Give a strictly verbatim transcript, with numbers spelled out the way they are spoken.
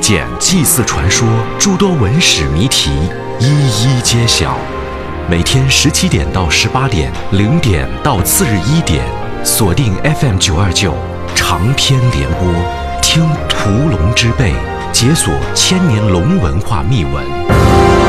件祭祀传说、诸多文史谜题一一揭晓。每天十七点到十八点，零点到次日一点，锁定 F M 九二九长篇联播，听屠龙之辈，解锁千年龙文化秘闻。